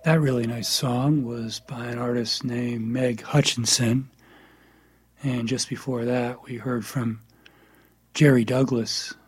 That really nice song was by an artist named Meg Hutchinson. And just before that, we heard from Jerry Douglas